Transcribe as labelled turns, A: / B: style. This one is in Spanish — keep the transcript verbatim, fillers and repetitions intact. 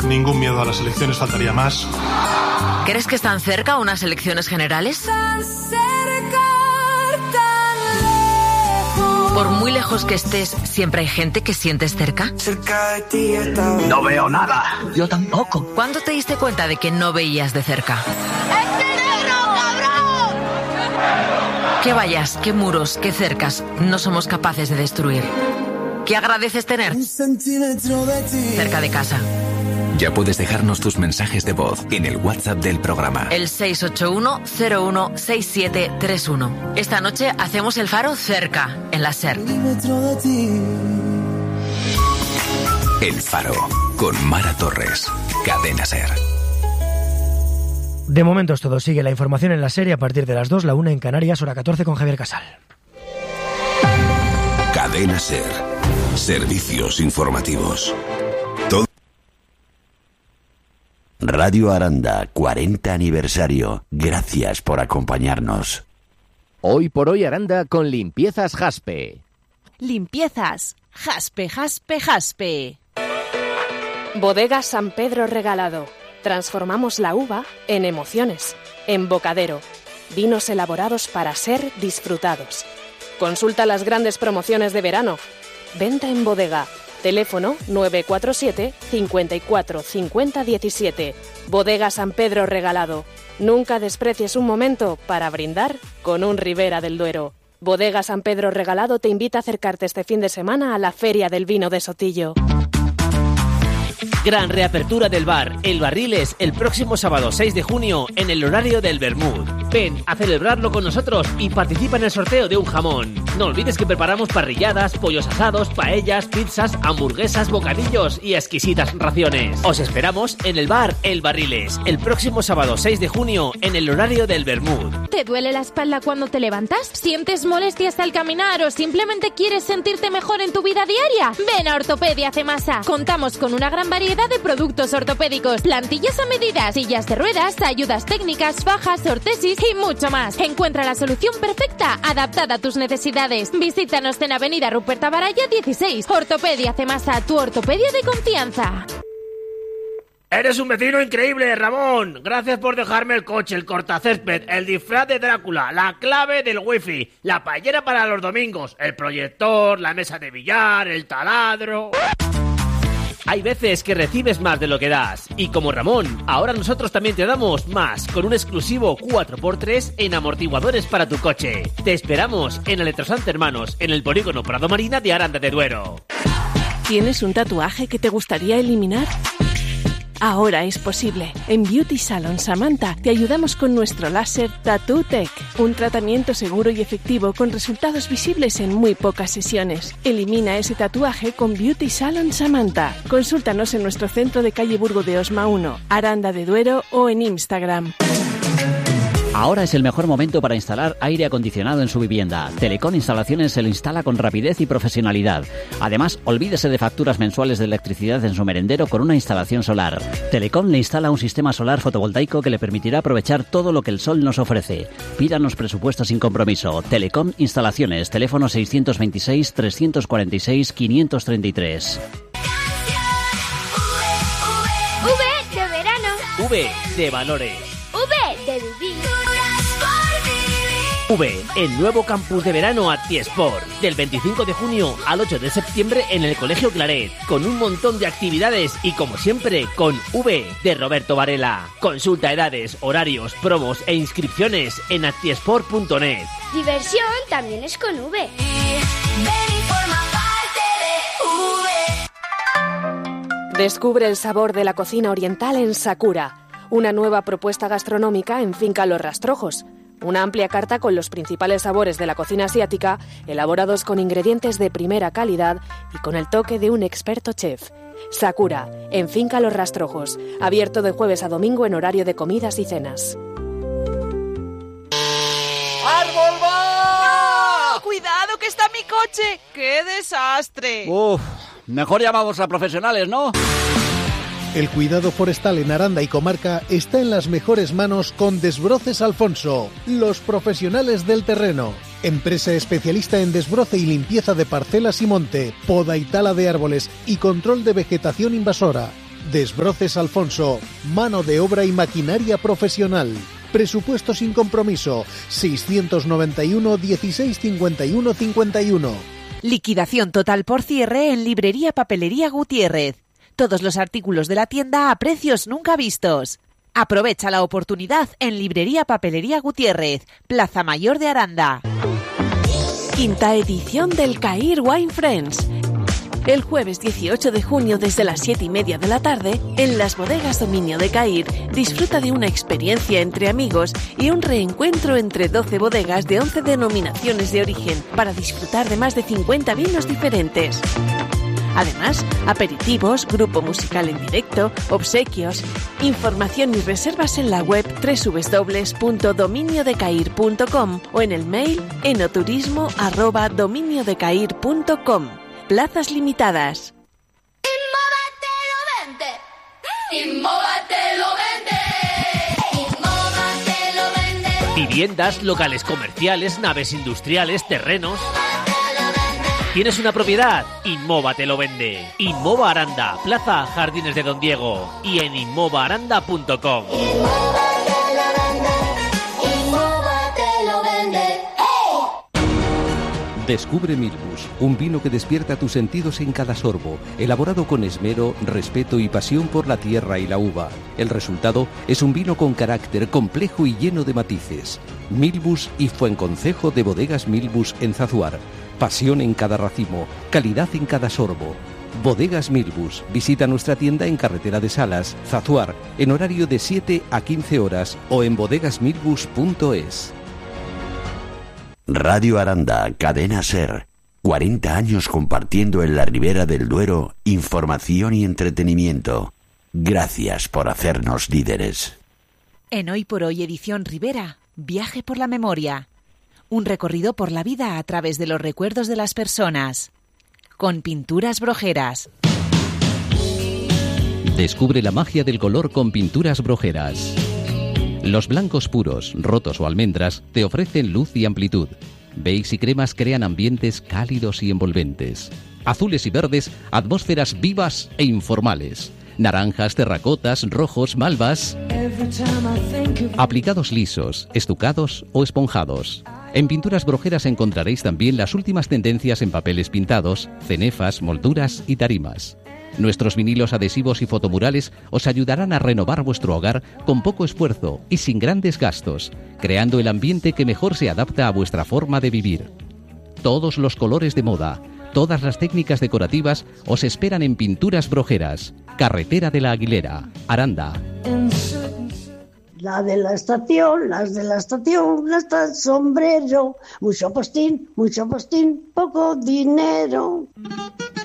A: ningún miedo a las elecciones, faltaría más.
B: ¿Crees que están cerca unas elecciones generales? Por muy lejos que estés, ¿siempre hay gente que sientes cerca?
C: No veo nada.
D: Yo tampoco.
B: ¿Cuándo te diste cuenta de que no veías de cerca?
E: ¡Es negro, cabrón!
B: ¿Qué vallas, qué muros, qué cercas no somos capaces de destruir? ¿Qué agradeces tener cerca de casa?
F: Ya puedes dejarnos tus mensajes de voz en el WhatsApp del programa.
B: El seis ocho uno cero uno seis siete tres uno. Esta noche hacemos el faro cerca, en la SER.
F: El Faro, con Mara Torres. Cadena SER.
G: De momento es todo. Sigue la información en la SER a partir de las dos, la una en Canarias, hora catorce con Javier Casal.
F: Cadena SER. Servicios informativos. Todo.
H: Radio Aranda, cuarenta aniversario. Gracias por acompañarnos.
I: Hoy por hoy Aranda con Limpiezas Jaspe.
J: Limpiezas Jaspe, Jaspe, Jaspe. Bodega San Pedro Regalado. Transformamos la uva en emociones, en bocadero. Vinos elaborados para ser disfrutados. Consulta las grandes promociones de verano. Venta en bodega. Teléfono nueve cuatro siete, cinco cuatro, cinco cero uno siete. Bodega San Pedro Regalado. Nunca desprecies un momento para brindar con un Ribera del Duero. Bodega San Pedro Regalado te invita a acercarte este fin de semana a la Feria del Vino de Sotillo.
K: Gran reapertura del bar El Barriles el próximo sábado seis de junio en el horario del Bermud. Ven a celebrarlo con nosotros y participa en el sorteo de un jamón. No olvides que preparamos parrilladas, pollos asados, paellas, pizzas, hamburguesas, bocadillos y exquisitas raciones. Os esperamos en el bar El Barriles el próximo sábado seis de junio en el horario del Bermud.
L: ¿Te duele la espalda cuando te levantas? ¿Sientes molestias al caminar o simplemente quieres sentirte mejor en tu vida diaria? Ven a Ortopedia Cemasa. Contamos con una gran variedad de productos ortopédicos, plantillas a medida, sillas de ruedas, ayudas técnicas, fajas, ortesis y mucho más. Encuentra la solución perfecta, adaptada a tus necesidades. Visítanos en Avenida Ruperta Baralla dieciséis. Ortopedia Cemasa, tu ortopedia de confianza.
K: ¡Eres un vecino increíble, Ramón! Gracias por dejarme el coche, el cortacésped, el disfraz de Drácula, la clave del wifi, la paellera para los domingos, el proyector, la mesa de billar, el taladro... Hay veces que recibes más de lo que das. Y como Ramón, ahora nosotros también te damos más, con un exclusivo cuatro por tres en amortiguadores para tu coche. Te esperamos en Electrosant Hermanos, en el polígono Prado Marina de Aranda de Duero.
J: ¿Tienes un tatuaje que te gustaría eliminar? Ahora es posible. En Beauty Salon Samantha te ayudamos con nuestro láser Tattoo Tech, un tratamiento seguro y efectivo con resultados visibles en muy pocas sesiones. Elimina ese tatuaje con Beauty Salon Samantha. Consúltanos en nuestro centro de calle Burgo de Osma uno, Aranda de Duero o en Instagram.
M: Ahora es el mejor momento para instalar aire acondicionado en su vivienda. Telecom Instalaciones se lo instala con rapidez y profesionalidad. Además, olvídese de facturas mensuales de electricidad en su merendero con una instalación solar. Telecom le instala un sistema solar fotovoltaico que le permitirá aprovechar todo lo que el sol nos ofrece. Pídanos presupuestos sin compromiso. Telecom Instalaciones, teléfono seiscientos veintiséis, trescientos cuarenta y seis, quinientos treinta y tres.
E: V de verano.
K: V de valores.
E: V de vivir.
K: V, el nuevo campus de verano Actiesport, del veinticinco de junio al ocho de septiembre en el Colegio Claret, con un montón de actividades y como siempre con V de Roberto Varela. Consulta edades, horarios, promos e inscripciones en actiesport punto net.
E: Diversión también es con V.
J: Descubre el sabor de la cocina oriental en Sakura, una nueva propuesta gastronómica en Finca Los Rastrojos. Una amplia carta con los principales sabores de la cocina asiática, elaborados con ingredientes de primera calidad y con el toque de un experto chef. Sakura, en Finca Los Rastrojos, abierto de jueves a domingo en horario de comidas y cenas.
N: ¡Árbol va!
O: ¡No! ¡Cuidado que está mi coche! ¡Qué desastre!
N: Uf, mejor llamamos a profesionales, ¿no?
P: El cuidado forestal en Aranda y comarca está en las mejores manos con Desbroces Alfonso, los profesionales del terreno. Empresa especialista en desbroce y limpieza de parcelas y monte, poda y tala de árboles y control de vegetación invasora. Desbroces Alfonso, mano de obra y maquinaria profesional. Presupuesto sin compromiso, seiscientos noventa y uno, dieciséis cincuenta y uno, cincuenta y uno.
D: Liquidación total por cierre en Librería Papelería Gutiérrez. Todos los artículos de la tienda a precios nunca vistos. Aprovecha la oportunidad en Librería Papelería Gutiérrez, Plaza Mayor de Aranda.
Q: Quinta edición del Cair Wine Friends. El jueves dieciocho de junio desde las siete y media de la tarde, en las bodegas Dominio de Cair, disfruta de una experiencia entre amigos y un reencuentro entre doce bodegas de once denominaciones de origen para disfrutar de más de cincuenta vinos diferentes. Además, aperitivos, grupo musical en directo, obsequios. Información y reservas en la web doble u doble u doble u punto dominio de cair punto com o en el mail enoturismo arroba dominio de cair punto com. Plazas limitadas.
E: Innova te lo vende. Innova te lo vende. Innova te lo vende.
K: Viviendas, locales comerciales, naves industriales, terrenos. ¿Tienes una propiedad? Innova te lo vende. Innova Aranda, Plaza Jardines de Don Diego y en innova aranda punto com.
R: Descubre Milbus, un vino que despierta tus sentidos en cada sorbo, elaborado con esmero, respeto y pasión por la tierra y la uva. El resultado es un vino con carácter complejo y lleno de matices. Milbus y Fuenconcejo de Bodegas Milbus en Zazuar. Pasión en cada racimo, calidad en cada sorbo. Bodegas Milbus. Visita nuestra tienda en Carretera de Salas, Zazuar, en horario de siete a quince horas o en bodegas milbus punto es.
H: Radio Aranda, Cadena SER. cuarenta años compartiendo en la Ribera del Duero información y entretenimiento. Gracias por hacernos líderes.
D: En Hoy por Hoy edición Ribera, viaje por la memoria. Un recorrido por la vida a través de los recuerdos de las personas. Con Pinturas Brojeras.
R: Descubre la magia del color con Pinturas Brojeras. Los blancos puros, rotos o almendras te ofrecen luz y amplitud. Beige y cremas crean ambientes cálidos y envolventes. Azules y verdes, atmósferas vivas e informales. Naranjas, terracotas, rojos, malvas. Aplicados lisos, estucados o esponjados. En Pinturas Brojeras encontraréis también las últimas tendencias en papeles pintados, cenefas, molduras y tarimas. Nuestros vinilos adhesivos y fotomurales os ayudarán a renovar vuestro hogar con poco esfuerzo y sin grandes gastos, creando el ambiente que mejor se adapta a vuestra forma de vivir. Todos los colores de moda, todas las técnicas decorativas os esperan en Pinturas Brojeras, Carretera de la Aguilera, Aranda.
S: La de la estación, las de la estación, hasta el sombrero, mucho postín, mucho postín, poco dinero.